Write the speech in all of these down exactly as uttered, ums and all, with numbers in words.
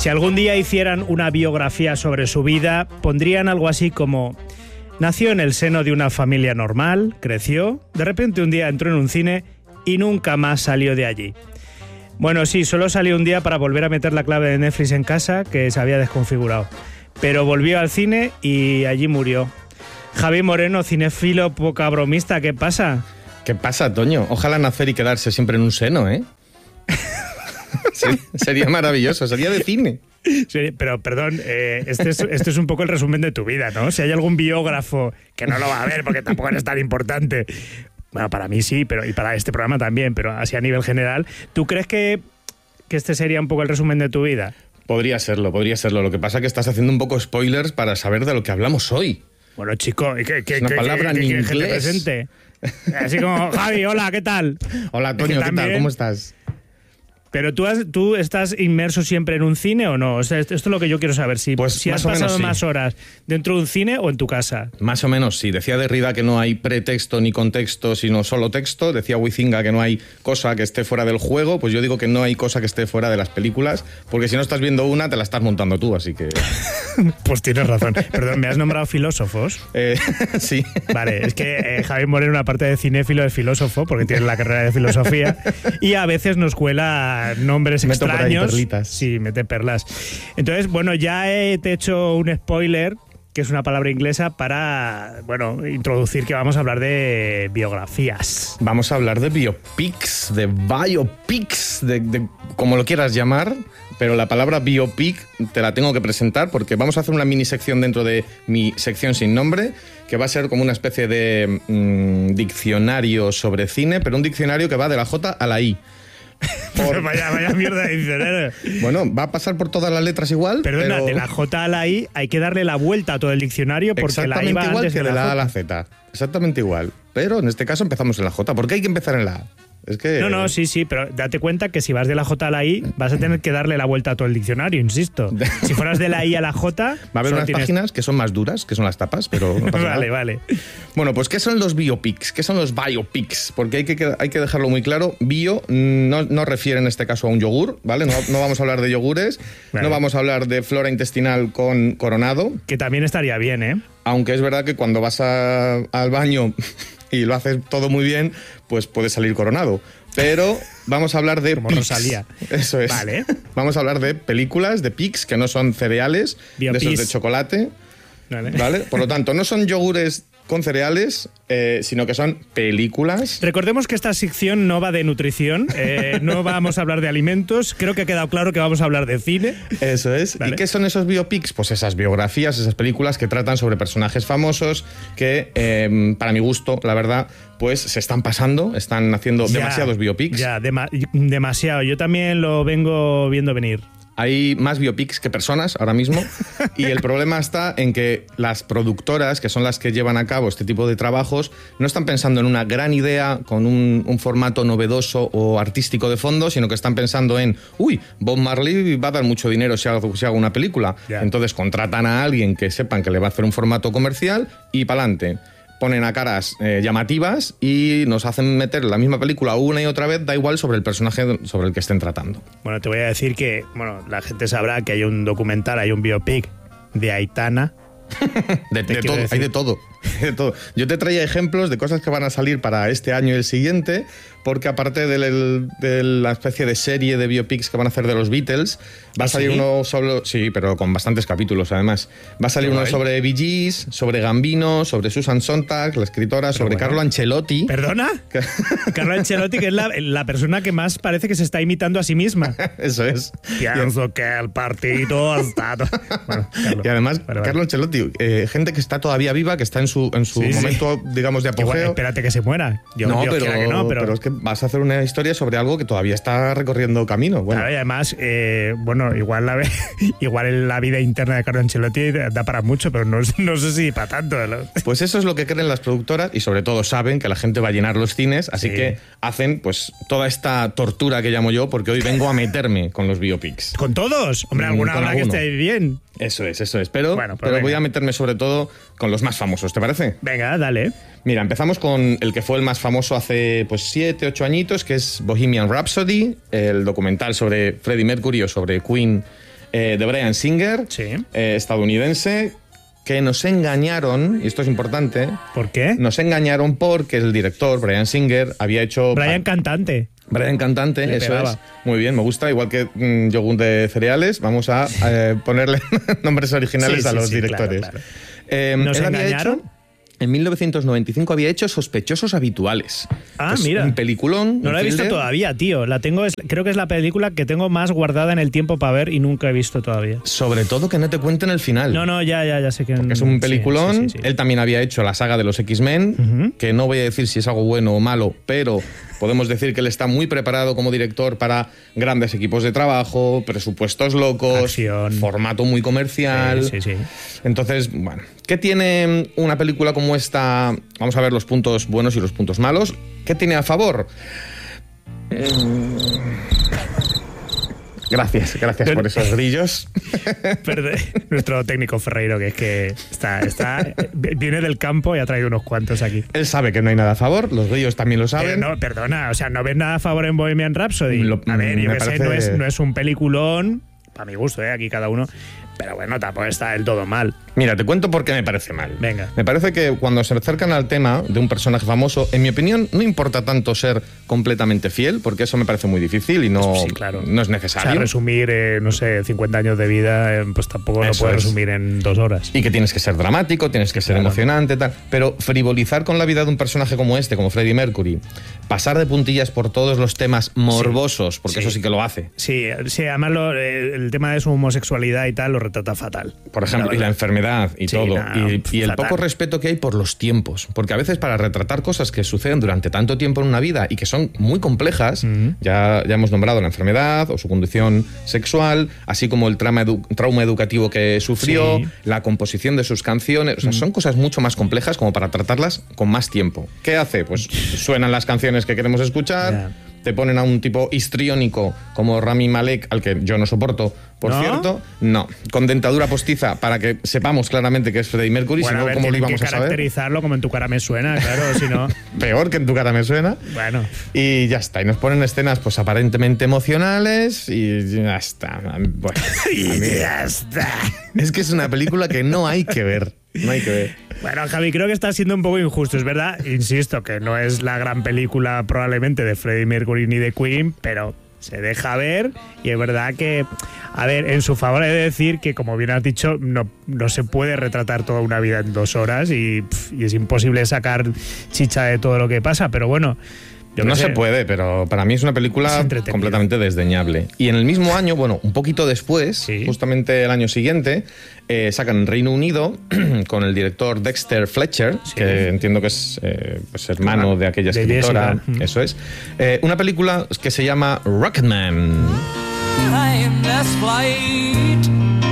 Si algún día hicieran una biografía sobre su vida, pondrían algo así como: nació en el seno de una familia normal, creció, de repente un día entró en un cine y nunca más salió de allí. Bueno, sí, solo salió un día para volver a meter la clave de Netflix en casa, que se había desconfigurado. Pero volvió al cine y allí murió. Javi Moreno, cinéfilo poca bromista, ¿qué pasa? ¿Qué pasa, Toño? Ojalá nacer y quedarse siempre en un seno, ¿eh? Sería maravilloso, sería de cine. Sí, pero perdón, eh, este, es, este es un poco el resumen de tu vida, ¿no? Si hay algún biógrafo que no lo va a ver porque tampoco es tan importante. Bueno, para mí sí, pero y para este programa también, pero así a nivel general. ¿Tú crees que, que este sería un poco el resumen de tu vida? Podría serlo, podría serlo. Lo que pasa es que estás haciendo un poco spoilers para saber de lo que hablamos hoy. Bueno, chico, ¿qué, qué, es una qué, palabra qué, en qué, inglés. que te presente? Así como, Javi, hola, ¿qué tal? Hola, Toño, ¿qué tal? ¿Cómo estás? Pero tú, has, tú estás inmerso siempre en un cine o no? O sea, esto es lo que yo quiero saber. Si, pues si más has o pasado menos, sí. más horas dentro de un cine o en tu casa. Más o menos, sí. Decía Derrida que no hay pretexto ni contexto, sino solo texto. Decía Huizinga que no hay cosa que esté fuera del juego. Pues yo digo que no hay cosa que esté fuera de las películas, porque si no estás viendo una, te la estás montando tú, así que... Pues tienes razón. Perdón, ¿me has nombrado filósofos? Eh, sí. Vale, es que eh, Javier Moreno, aparte de cinéfilo, es filósofo, porque tiene la carrera de filosofía, y a veces nos cuela nombres Meto extraños. por ahí perlitas. Sí, mete perlas. Entonces, bueno, ya he, te he hecho un spoiler, que es una palabra inglesa, para, bueno, introducir que vamos a hablar de biografías. Vamos a hablar de biopics, de biopics, de, de como lo quieras llamar, pero la palabra biopic te la tengo que presentar porque vamos a hacer una mini sección dentro de mi sección sin nombre, que va a ser como una especie de mmm, diccionario sobre cine, pero un diccionario que va de la J a la I. Por... vaya, vaya mierda de diccionario. Bueno, va a pasar por todas las letras igual. Perdona, pero... de la J a la I hay que darle la vuelta a todo el diccionario porque la I va igual antes que de de la, la A a J. la Z. Exactamente igual. Pero en este caso empezamos en la J. ¿Por qué hay que empezar en la A? Es que... No, no, sí, sí, pero date cuenta que si vas de la J a la I vas a tener que darle la vuelta a todo el diccionario, insisto. Si fueras de la I a la J... Va a haber unas tienes... páginas que son más duras, que son las tapas, pero no pasa Vale, nada. vale. Bueno, pues ¿qué son los biopics? ¿Qué son los biopics? Porque hay que, hay que dejarlo muy claro. Bio no, no refiere en este caso a un yogur, ¿vale? No, no vamos a hablar de yogures, vale. No vamos a hablar de flora intestinal con coronado. Que también estaría bien, ¿eh? Aunque es verdad que cuando vas a, al baño y lo haces todo muy bien, pues puede salir coronado. Pero vamos a hablar de Como pics. Rosalía. Eso es. Vale. Vamos a hablar de películas, de pics, que no son cereales, Biopis. de esos de chocolate. Vale. ¿Vale? Por lo tanto, no son yogures con cereales, eh, sino que son películas. Recordemos que esta sección no va de nutrición, eh, no vamos a hablar de alimentos, creo que ha quedado claro que vamos a hablar de cine. Eso es. Vale. ¿Y qué son esos biopics? Pues esas biografías, esas películas que tratan sobre personajes famosos que, eh, para mi gusto, la verdad, pues se están pasando, están haciendo ya, demasiados biopics. Ya, dema- demasiado. Yo también lo vengo viendo venir. Hay más biopics que personas ahora mismo y el problema está en que las productoras, que son las que llevan a cabo este tipo de trabajos, no están pensando en una gran idea con un, un formato novedoso o artístico de fondo, sino que están pensando en, uy, Bob Marley va a dar mucho dinero si hago, si hago una película. Yeah. Entonces contratan a alguien que sepan que le va a hacer un formato comercial y pa'lante. Ponen a caras eh, llamativas y nos hacen meter la misma película una y otra vez, da igual sobre el personaje sobre el que estén tratando. Bueno, te voy a decir que, bueno, la gente sabrá que hay un documental, hay un biopic de Aitana. de, de todo, hay de todo, de todo. Yo te traía ejemplos de cosas que van a salir para este año y el siguiente, porque aparte de, el, de la especie de serie de biopics que van a hacer de los Beatles, va a salir ¿Sí? uno sobre... Sí, pero con bastantes capítulos además. Va a salir Qué uno guay. sobre Bee Gees, sobre Gambino, sobre Susan Sontag, la escritora, Pero sobre bueno. Carlo Ancelotti. ¿Perdona? Carlo Ancelotti, que es la, la persona que más parece que se está imitando a sí misma. Eso es. Pienso que el partido está... Bueno, Carlo. Y además, Vale, vale. Carlo Ancelotti, eh, gente que está todavía viva, que está en su, en su Sí, sí. momento, digamos, de apogeo. Igual, espérate que se muera. Yo, no, Dios pero, quiera que no, pero... pero es que vas a hacer una historia sobre algo que todavía está recorriendo camino. Bueno, Claro, y además, eh, bueno, igual la, igual la vida interna de Carlo Ancelotti da para mucho, pero no, no sé si para tanto. ¿No? pues eso es lo que creen las productoras y sobre todo saben que la gente va a llenar los cines, así Sí. que hacen pues toda esta tortura que llamo yo, porque hoy vengo a meterme con los biopics. ¿Con todos? Hombre, Mm, alguna con habrá que alguno. esté bien. Eso es, eso es. Pero, Bueno, pues pero voy venga. a meterme sobre todo con los más famosos, ¿te parece? Venga, dale. Mira, empezamos con el que fue el más famoso hace pues siete, ocho añitos, que es Bohemian Rhapsody, el documental sobre Freddie Mercury o sobre Queen eh, de Bryan Singer, Sí. eh, estadounidense, que nos engañaron, y esto es importante. ¿Por qué? Nos engañaron porque el director, Bryan Singer, había hecho... Bryan Cantante. Bryan Cantante, Le eso pegaba. es. Muy bien, me gusta. Igual que mm, yogur de cereales, vamos a eh, ponerle nombres originales Sí, a sí, los sí, directores. claro, claro. Eh, ¿Nos él había engañaron? hecho, en mil novecientos noventa y cinco había hecho Sospechosos Habituales. Ah, que es mira. un peliculón. No un la he visto thriller. todavía, tío. La tengo, es- creo que es la película que tengo más guardada en el tiempo para ver y nunca he visto todavía. Sobre todo que no te cuenten el final. No, no, ya, ya, ya sé que... Que es un peliculón. Sí, sí, sí, sí. Él también había hecho la saga de los X-Men, Ujú. que no voy a decir si es algo bueno o malo, pero podemos decir que él está muy preparado como director para grandes equipos de trabajo, presupuestos locos, Acción. formato muy comercial. Sí, sí, sí. Entonces, bueno, ¿qué tiene una película como esta? Vamos a ver los puntos buenos y los puntos malos. ¿Qué tiene a favor? Gracias, gracias por esos grillos. Perde- nuestro técnico Ferreiro, que es que está, está, viene del campo y ha traído unos cuantos aquí. Él sabe que no hay nada a favor, los grillos también lo Pero saben. no, perdona, o sea, no ves nada a favor en Bohemian Rhapsody. Lo- a ver, yo me que sé, parece- no es, no es un peliculón, para mi gusto, ¿eh? Aquí cada uno. Pero bueno, tampoco está del todo mal. Mira, te cuento por qué me parece mal. Venga. Me parece que cuando se acercan al tema de un personaje famoso, en mi opinión, no importa tanto ser completamente fiel, porque eso me parece muy difícil y no, Sí, claro. no es O sea, necesario. resumir, eh, no sé, cincuenta años de vida, eh, pues tampoco lo Eso puedes es. resumir en dos horas. Y que tienes que ser dramático, tienes que ser Claro. emocionante, tal. Pero frivolizar con la vida de un personaje como este, como Freddie Mercury, pasar de puntillas por todos los temas morbosos, porque Sí. eso sí que lo hace. Sí, sí, además lo- eh, el tema de su homosexualidad y tal lo retrata fatal. Por ejemplo, y la verdad. enfermedad y Sí, todo. no, y, y el fatal. poco respeto que hay por los tiempos. Porque a veces para retratar cosas que suceden durante tanto tiempo en una vida y que son muy complejas, Ujú. ya, ya hemos nombrado la enfermedad o su condición sexual, así como el trauma, edu- trauma educativo que sufrió, Sí. la composición de sus canciones. O sea, son cosas mucho más complejas como para tratarlas con más tiempo. ¿Qué hace? Pues suenan las canciones que queremos escuchar. Ya. Te ponen a un tipo histriónico como Rami Malek, al que yo no soporto, por ¿No? cierto. No, con dentadura postiza para que sepamos claramente que es Freddie Mercury, Bueno, si a no, ver, ¿cómo lo tienen íbamos que a saber? caracterizarlo como en tu cara me suena, claro, si no... Peor que en tu cara me suena. Bueno, Y ya está, y nos ponen escenas pues aparentemente emocionales y ya está. Bueno, y a mí- ya está. es que es una película que no hay que ver, no hay que ver. Bueno, Javi, creo que está siendo un poco injusto, es verdad. Insisto que no es la gran película probablemente de Freddie Mercury ni de Queen, pero se deja ver y es verdad que, a ver, en su favor he de decir que, como bien has dicho, no, no se puede retratar toda una vida en dos horas y, pf, y es imposible sacar chicha de todo lo que pasa, pero bueno... yo No qué se sé. puede, pero para mí es una Es película entretenida. completamente desdeñable. Y en el mismo año, bueno, un poquito después, Sí. justamente el año siguiente, eh, sacan en Reino Unido con el director Dexter Fletcher, Sí. que entiendo que es eh, pues hermano Hermano de aquella de escritora, Jessica. Mm. eso es. Eh, una película que se llama Rocketman. Timeless flight.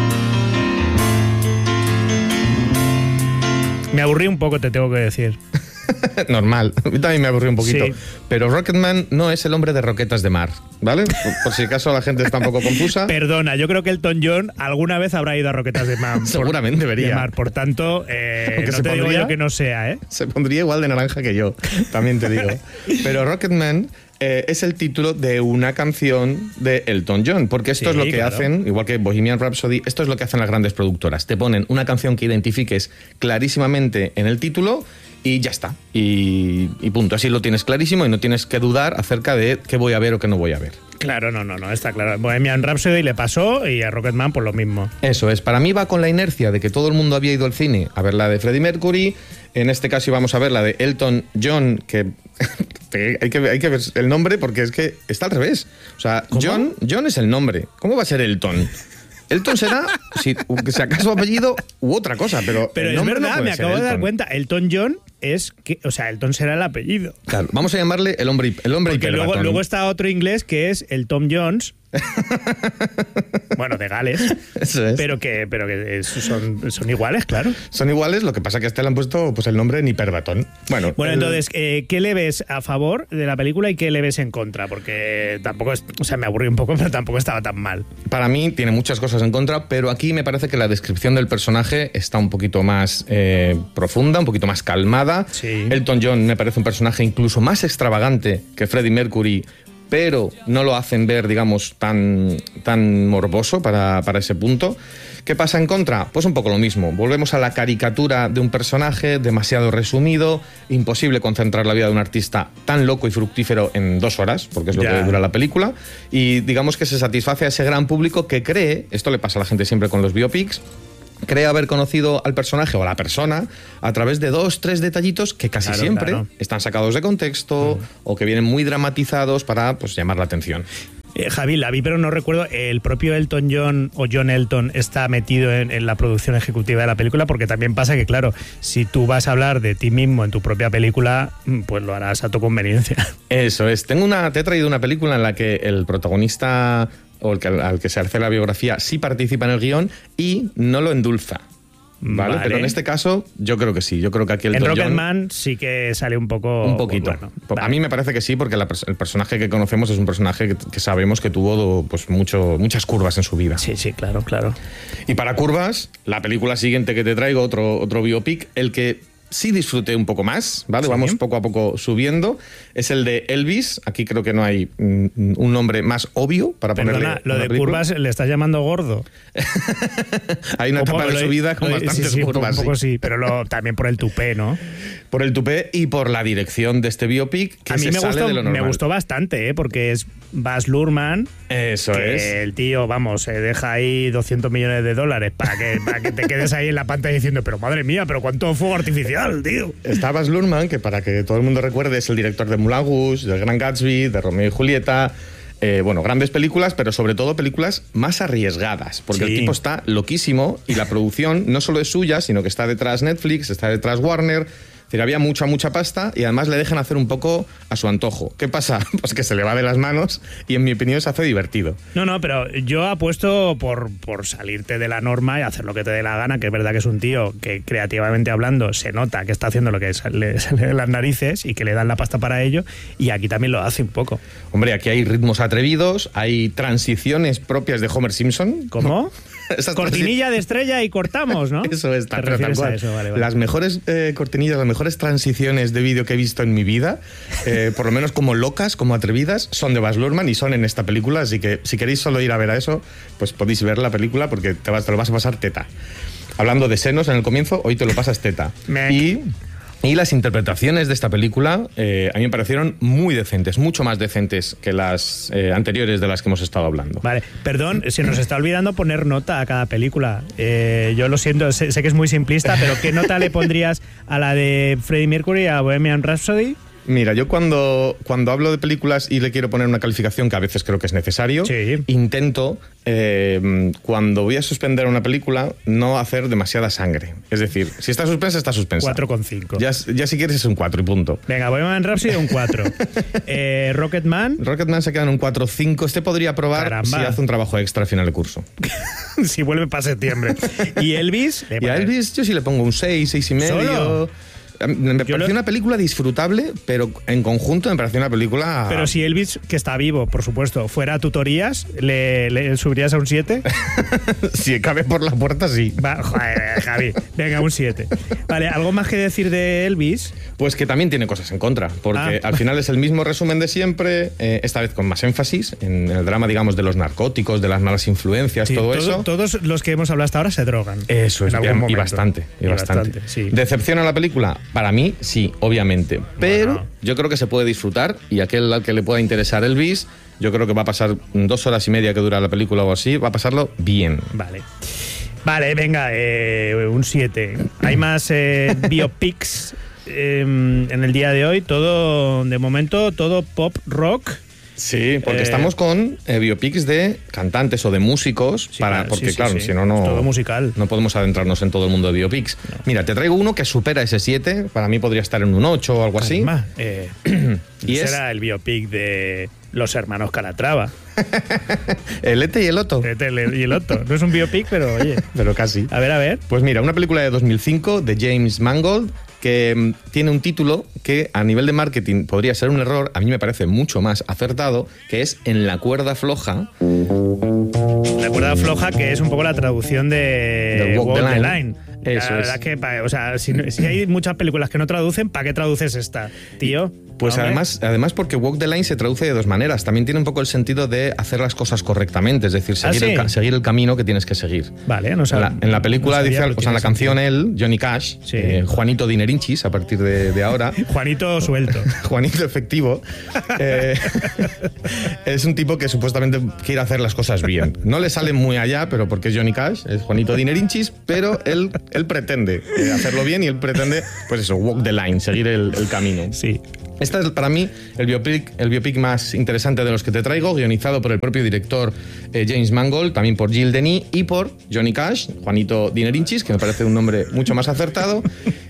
Me aburrí un poco, te tengo que decir. Normal, a mí también me aburrió un poquito. Sí. Pero Rocketman no es el hombre de roquetas de mar, ¿vale? Por, por si acaso la gente está un poco confusa. Perdona, yo creo que Elton John alguna vez habrá ido a Roquetas de Mar. por- Seguramente debería. de Mar, por tanto, eh, Aunque no se te digo podría. yo que no sea, ¿eh? Se pondría igual de naranja que yo, también te digo. Pero Rocketman eh, es el título de una canción de Elton John, porque esto Sí, es lo que claro. hacen, igual que Bohemian Rhapsody, esto es lo que hacen las grandes productoras. Te ponen una canción que identifiques clarísimamente en el título y ya está. Y, y punto. Así lo tienes clarísimo y no tienes que dudar acerca de qué voy a ver o qué no voy a ver. Claro, no, no, no, está claro. Bohemian Rhapsody le pasó y a Rocketman por lo mismo. Eso es, para mí va con la inercia de que todo el mundo había ido al cine a ver la de Freddie Mercury, en este caso íbamos a ver la de Elton John, que hay que, hay que ver el nombre porque es que está al revés. O sea, ¿Cómo? John, John es el nombre. ¿Cómo va a ser Elton? Elton será, si, si acaso apellido u otra cosa, pero, Pero el es nombre no verdad, puede me ser acabo de dar Elton. cuenta. Elton John es que, o sea, Elton será el apellido. Claro, vamos a llamarle el hombre, el hombre Porque luego, hiperbatón. luego está otro inglés que es el Tom Jones. Bueno, de Gales. Eso es. Pero que, pero que es- son, son iguales, claro. Son iguales, lo que pasa que a este le han puesto pues, el nombre en hiperbatón. Bueno, Bueno, el- entonces, eh, ¿qué le ves a favor de la película y qué le ves en contra? Porque tampoco es, o sea, me aburrí un poco, pero tampoco estaba tan mal. Para mí tiene muchas cosas en contra, pero aquí me parece que la descripción del personaje está un poquito más eh, profunda, un poquito más calmada. Sí. Elton John me parece un personaje incluso más extravagante que Freddie Mercury, pero no lo hacen ver, digamos, tan, tan morboso para, para ese punto. ¿Qué pasa en contra? Pues un poco lo mismo. Volvemos a la caricatura de un personaje demasiado resumido, imposible concentrar la vida de un artista tan loco y fructífero en dos horas, porque es lo Ya. que dura la película, y digamos que se satisface a ese gran público que cree, esto le pasa a la gente siempre con los biopics, cree haber conocido al personaje o a la persona a través de dos, tres detallitos que casi Claro, siempre claro. están sacados de contexto Mm. o que vienen muy dramatizados para, pues, llamar la atención. Eh, Javi, la vi, pero no recuerdo. El propio Elton John o John Elton está metido en, en la producción ejecutiva de la película, porque también pasa que, claro, si tú vas a hablar de ti mismo en tu propia película, pues lo harás a tu conveniencia. Eso es. Tengo una, te he traído una película en la que el protagonista o el que, al que se hace la biografía sí participa en el guión y no lo endulza. ¿Vale? Vale. Pero en este caso, yo creo que sí. Yo creo que aquí el En Elton John, Rocketman sí que sale un poco... un poquito. Bueno, A vale. mí me parece que sí, porque la pers- el personaje que conocemos es un personaje que, que sabemos que tuvo, pues, mucho, muchas curvas en su vida. Sí, sí, claro, claro. Y para curvas, la película siguiente que te traigo, otro, otro biopic, el que sí disfruté un poco más, ¿vale? Sí. Vamos poco a poco subiendo, es el de Elvis. Aquí creo que no hay mm, un nombre más obvio para Perdona, ponerle lo una de película. curvas le estás llamando gordo. Hay una Un etapa poco, de lo- su vida con lo- bastantes sí, sí, curvas. Un poco sí. sí, pero lo- también por el tupé, ¿no? Por el tupé y por la dirección de este biopic, que A mí se me sale gustó, de lo me normal. gustó bastante, ¿eh? Porque es Baz Luhrmann, Eso que es. el tío, vamos, se deja ahí doscientos millones de dólares para que, para que te quedes ahí en la pantalla diciendo, pero madre mía, pero cuánto fuego artificial, tío. Está Baz Luhrmann, que para que todo el mundo recuerde es el director de Moulin Rouge, del Gran Gatsby, de Romeo y Julieta. Eh, bueno, grandes películas, pero sobre todo películas más arriesgadas, porque Sí. el tipo está loquísimo y la producción no solo es suya, sino que está detrás Netflix, está detrás Warner. Es decir, había mucha, mucha pasta y además le dejan hacer un poco a su antojo. ¿Qué pasa? Pues que se le va de las manos y en mi opinión se hace divertido. No, no, pero yo apuesto por, por salirte de la norma y hacer lo que te dé la gana, que es verdad que es un tío que creativamente hablando se nota que está haciendo lo que se le sale de las narices y que le dan la pasta para ello, y aquí también lo hace un poco. Hombre, aquí hay ritmos atrevidos, hay transiciones propias de Homer Simpson. ¿Cómo? Esas Cortinilla de estrella y cortamos, ¿no? Eso es, ¿Te tal, pero tal refieres a cual. eso? Vale, vale. Las mejores eh, cortinillas, las mejores transiciones de vídeo que he visto en mi vida, eh, por lo menos como locas, como atrevidas, son de Baz Luhrmann y son en esta película. Así que si queréis solo ir a ver a eso, pues podéis ver la película porque te, vas, te lo vas a pasar teta. Hablando de senos en el comienzo, hoy te lo pasas teta. Mec. Y... Y las interpretaciones de esta película eh, a mí me parecieron muy decentes, mucho más decentes que las eh, anteriores de las que hemos estado hablando. Vale, perdón, se nos está olvidando poner nota a cada película. Eh, yo lo siento, sé, sé que es muy simplista, pero ¿qué nota le pondrías a la de Freddie Mercury, a Bohemian Rhapsody? Mira, yo cuando, cuando hablo de películas y le quiero poner una calificación, que a veces creo que es necesario, Sí. intento, eh, cuando voy a suspender una película, no hacer demasiada sangre. Es decir, si está suspensa, está suspensa. cuatro coma cinco. Ya, ya si quieres es un cuatro y punto. Venga, Bohemian Rhapsody un cuatro. eh, Rocketman, Rocketman se queda en un cuatro cinco. Este podría probar Caramba. si hace un trabajo extra al final del curso. si vuelve para septiembre. Y Elvis, le Y a pones- Elvis yo sí le pongo un seis, seis y medio. ¿Solo? Me pareció lo- una película disfrutable, pero en conjunto me pareció una película... Pero si Elvis, que está vivo, por supuesto, fuera a tutorías, ¿le, le subirías a un siete? si cabe por la puerta, sí. Va, joder, Javi, venga, un siete. Vale, ¿algo más que decir de Elvis? Pues que también tiene cosas en contra, porque Ah. al final es el mismo resumen de siempre, eh, esta vez con más énfasis en el drama, digamos, de los narcóticos, de las malas influencias, Sí, todo, todo- eso. Todos los que hemos hablado hasta ahora se drogan. Eso es, en y, algún y momento. bastante, y, Y bastante. bastante, sí. ¿Decepciona la película? Para mí, sí, obviamente. Pero Bueno. yo creo que se puede disfrutar y aquel al que le pueda interesar Elvis, yo creo que va a pasar dos horas y media que dura la película o así, va a pasarlo bien. Vale. Vale, venga, eh, un siete. Hay más eh, biopics eh, en el día de hoy. Todo, de momento, todo pop rock. Sí, porque Eh, estamos con eh, biopics de cantantes o de músicos, Sí, para, claro, porque sí, sí, claro, sí. si no, no, Es todo musical. no podemos adentrarnos en todo el mundo de biopics. Mira, te traigo uno que supera ese siete, para mí podría estar en un ocho o algo así. Caramba, eh, Y es- será el biopic de los hermanos Calatrava. El Ete y el Otto, Este, el- y el otro. No es un biopic, pero oye. pero casi. A ver, a ver. Pues mira, una película de dos mil cinco de James Mangold que mm, tiene un título que a nivel de marketing podría ser un error, a mí me parece mucho más acertado, que es En la cuerda floja. La cuerda floja, que es un poco la traducción de Del Walk the Walk the Line. Line. Eso la es. verdad que, pa- o sea, si, no- si hay muchas películas que no traducen, ¿para qué traduces esta, tío? Pues Hombre. además, además porque Walk the Line se traduce de dos maneras. También tiene un poco el sentido de hacer las cosas correctamente, es decir, seguir, ¿Ah, sí? el, ca- seguir el camino que tienes que seguir. Vale, no En sab- la, en la película no sabía, dice, pero o sea, en la tiene canción él, Johnny Cash, Sí. eh, Juanito Dinerinchis, a partir de, de ahora, Juanito suelto. Juanito efectivo, eh, es un tipo que supuestamente quiere hacer las cosas bien. No le sale muy allá, pero porque es Johnny Cash, es Juanito Dinerinchis, pero él, él pretende eh, hacerlo bien y él pretende, pues eso, walk the line, seguir el, el camino. Sí. Este es para mí el biopic, el biopic más interesante de los que te traigo, guionizado por el propio director eh, James Mangold, también por Gilles Denis y por Johnny Cash, Juanito Dinerinchis, que me parece un nombre mucho más acertado.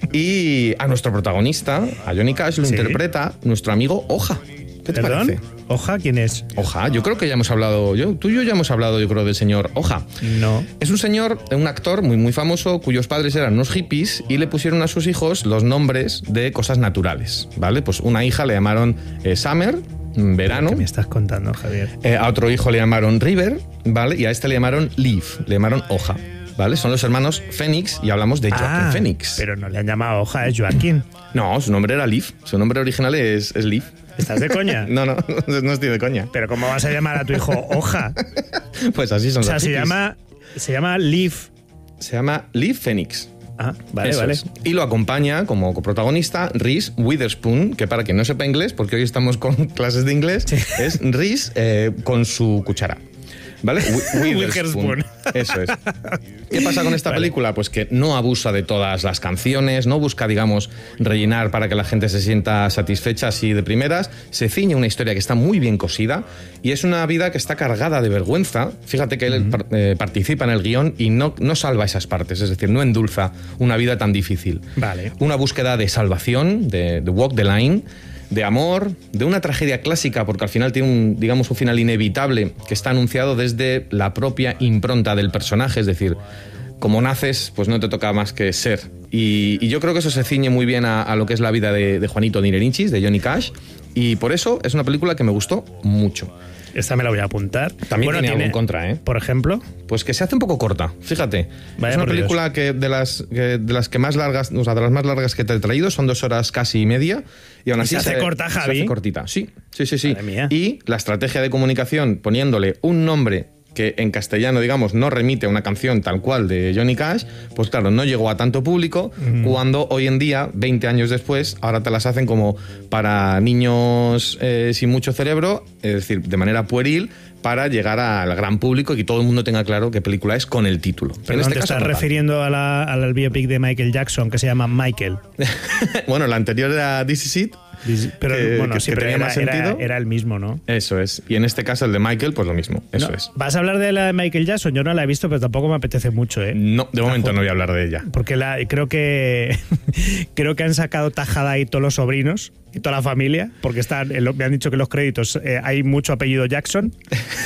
Y a nuestro protagonista, a Johnny Cash, lo Sí. interpreta nuestro amigo Oja. ¿Qué te ¿Perdón? parece? ¿Oja quién es? Oja, yo creo que ya hemos hablado, yo, tú y yo ya hemos hablado, yo creo, del señor Oja. No. Es un señor, un actor muy, muy famoso, cuyos padres eran unos hippies y le pusieron a sus hijos los nombres de cosas naturales, ¿vale? Pues una hija le llamaron eh, Summer, mm, verano. ¿Qué me estás contando, Javier? Eh, a otro hijo le llamaron River, ¿vale? Y a este le llamaron Leaf, le llamaron Hoja, ¿vale? Son los hermanos Fénix y hablamos de Joaquin Ah, Phoenix. pero no le han llamado Hoja, es Joaquín. No, su nombre era Leaf, su nombre original es, es Leaf. ¿Estás de coña? No, no, no estoy de coña. Pero ¿cómo vas a llamar a tu hijo Hoja? Pues así son O sea, los se hippies. llama, se llama Leaf. Se llama Leaf Phoenix. Ah, vale, Eso vale. es. Y lo acompaña como coprotagonista Reese Witherspoon, que para quien no sepa inglés, porque hoy estamos con clases de inglés, es Reese eh, con su cuchara. ¿Vale? Wi- Witherspoon. Witherspoon. Eso es. ¿Qué pasa con esta Vale. película? Pues que no abusa de todas las canciones, no busca, digamos, rellenar para que la gente se sienta satisfecha así de primeras. Se ciñe una historia que está muy bien cosida y es una vida que está cargada de vergüenza. Fíjate que él par- eh, participa en el guión y no, no salva esas partes, es decir, no endulza una vida tan difícil. Vale. Una búsqueda de salvación, de, de walk the line, de amor, de una tragedia clásica, porque al final tiene un, digamos, un final inevitable que está anunciado desde la propia impronta del personaje, es decir, como naces, pues no te toca más que ser. Y, y yo creo que eso se ciñe muy bien a, a lo que es la vida de, de Juanito Dinerinchis, de Johnny Cash, y por eso es una película que me gustó mucho. Esta me la voy a apuntar. También tiene algo en contra, ¿eh? Por ejemplo, Pues que se hace un poco corta, fíjate. Vaya es una por Dios. película que de las que de las que más largas, o sea, de las más largas que te he traído, son dos horas casi y media. Y aún ¿Y así se hace corta, Se Javi? hace cortita, sí, sí, sí, sí. Madre mía. Y la estrategia de comunicación poniéndole un nombre que en castellano, digamos, no remite a una canción tal cual de Johnny Cash, pues claro, no llegó a tanto público, cuando hoy en día, veinte años después, ahora te las hacen como para niños eh, sin mucho cerebro, es decir, de manera pueril, para llegar al gran público y que todo el mundo tenga claro qué película es con el título. pero no te estás no tanto. refiriendo a la- al biopic de Michael Jackson que se llama Michael. Bueno, la anterior era This Is It. Pero que- bueno, que- sí, que pero tenía era, más era- sentido. era el mismo, ¿no? Eso es. Y en este caso el de Michael, pues lo mismo. Eso No, es. ¿Vas a hablar de la de Michael Jackson? Yo no la he visto, pero tampoco me apetece mucho, ¿eh? No, de momento no voy a hablar de ella. Porque la, creo que creo que han sacado tajada ahí todos los sobrinos y toda la familia, porque están, en lo- me han dicho que en los créditos eh, hay mucho apellido Jackson.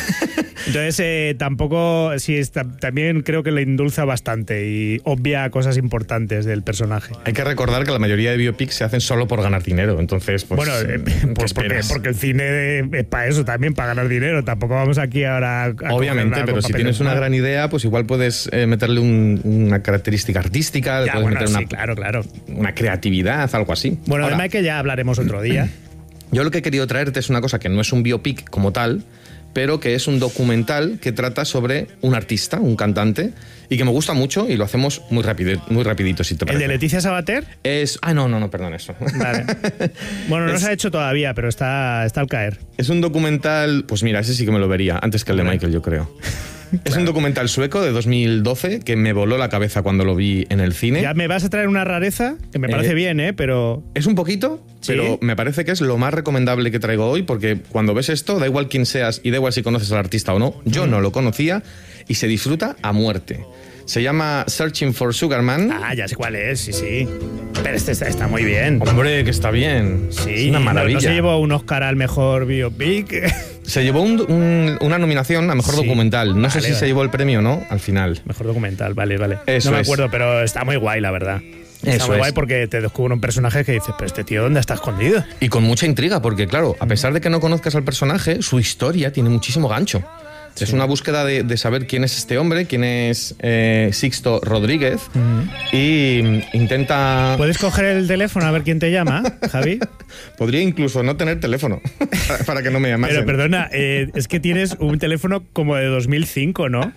Entonces eh, tampoco, sí, está, también creo que le indulza bastante y obvia cosas importantes del personaje. Hay que recordar que la mayoría de biopics se hacen solo por ganar dinero. Entonces, pues. Bueno, eh, ¿qué pues porque, esperas? porque el cine es para eso también, para ganar dinero. Tampoco vamos aquí ahora a, a coger Obviamente, nada pero con si papel tienes de una mar. gran idea, pues igual puedes eh, meterle un- una característica artística, le Ya, puedes bueno, meter sí, una, claro, claro. una creatividad, algo así. Bueno, Ahora, de Michael ya hablaremos otro día. yo lo que he querido traerte es una cosa que no es un biopic como tal, pero que es un documental que trata sobre un artista, un cantante, y que me gusta mucho y lo hacemos muy rápido, muy rapidito, si te ¿El parece. de Leticia Sabater? Es... Ah, no, no, no, perdón, eso. Vale. Bueno, no Es- se ha hecho todavía, pero está, está al caer. Es un documental, pues mira, ese sí que me lo vería, antes que el de Hombre. Michael, yo creo. Es un documental sueco de dos mil doce que me voló la cabeza cuando lo vi en el cine. Ya me vas a traer una rareza, que me parece Eh, bien, ¿eh? Pero Es un poquito, ¿Sí? pero me parece que es lo más recomendable que traigo hoy, porque cuando ves esto, da igual quién seas y da igual si conoces al artista o no, yo no lo conocía y se disfruta a muerte. Se llama Searching for Sugar Man. Ah, ya sé cuál es, sí, sí. Pero este está, está muy bien. Hombre, que está bien. Sí, es una no- maravilla. No, se llevó un Oscar al mejor biopic. Se llevó un- un- una nominación a mejor Sí. documental. No sé Vale, si vale. se llevó el premio o no al final. Mejor documental, vale, vale. Eso no me es. acuerdo, pero está muy guay, la verdad. Está Eso muy es. guay porque te descubre un personaje que dices, pero este tío, ¿dónde está escondido? Y con mucha intriga, porque claro, a pesar de que no conozcas al personaje, su historia tiene muchísimo gancho. Sí. Es una búsqueda de, de saber quién es este hombre, quién es eh, Sixto Rodríguez, uh-huh. y intenta... ¿Puedes coger el teléfono a ver quién te llama, Javi? Podría incluso no tener teléfono para que no me llamasen. Pero perdona, eh, es que tienes un teléfono como de dos mil cinco, ¿no?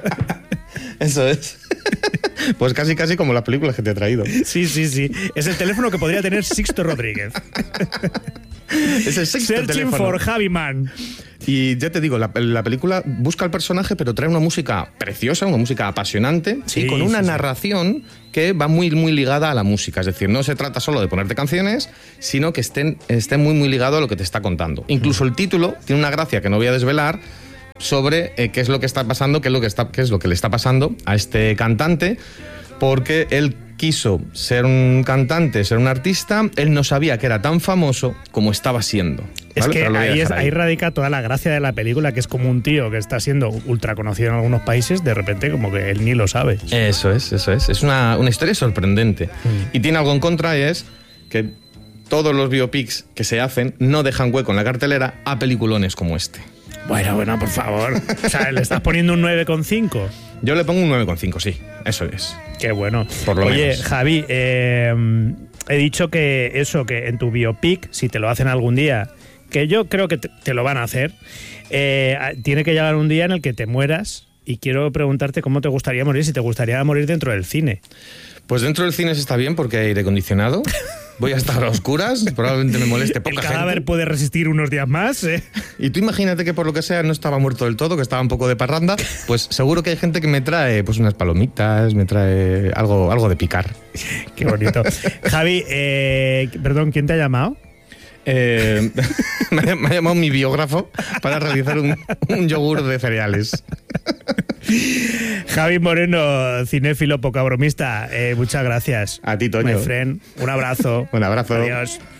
Eso es. Pues casi casi como las películas que te he traído. Sí, sí, sí. Es el teléfono que podría tener Sixto Rodríguez. Es el sexto Searching teléfono. for Javi Man. Y ya te digo, la, la película busca al personaje, pero trae una música preciosa, una música apasionante, sí, y con una sí, narración sí. que va muy, muy ligada a la música. Es decir, no se trata solo de ponerte canciones, sino que estén, estén muy, muy ligado a lo que te está contando. Incluso el título tiene una gracia que no voy a desvelar sobre eh, qué es lo que está pasando, qué es lo que está, qué es lo que le está pasando a este cantante, porque él quiso ser un cantante, ser un artista, él no sabía que era tan famoso como estaba siendo. Es ¿vale? que ahí, es, ahí. ahí radica toda la gracia de la película, que es como un tío que está siendo ultra conocido en algunos países, de repente como que él ni lo sabe. Eso es, eso es. Es una, una historia sorprendente. Mm. Y tiene algo en contra, y es que todos los biopics que se hacen no dejan hueco en la cartelera a peliculones como este. Bueno, bueno, por favor. O sea, ¿le estás poniendo un nueve coma cinco? Yo le pongo un nueve coma cinco, sí. Eso es. Qué bueno. Por lo Oye, menos. Javi, eh, he dicho que eso, que en tu biopic, si te lo hacen algún día, que yo creo que te, te lo van a hacer, eh, tiene que llegar un día en el que te mueras, y quiero preguntarte cómo te gustaría morir, si te gustaría morir dentro del cine. Pues dentro del cine se está bien porque hay aire acondicionado. Voy a estar a oscuras, probablemente me moleste poca gente. El cadáver gente. Puede resistir unos días más, ¿eh? Y tú imagínate que por lo que sea no estaba muerto del todo, que estaba un poco de parranda, pues seguro que hay gente que me trae pues unas palomitas, me trae algo, algo de picar. Qué bonito. Javi, eh, perdón, ¿quién te ha llamado? Eh, me, ha, me ha llamado mi biógrafo para realizar un, un yogur de cereales. Javi Moreno, cinéfilo poca bromista, eh, muchas gracias. A ti, Toño. My friend, un abrazo. Un abrazo. Adiós.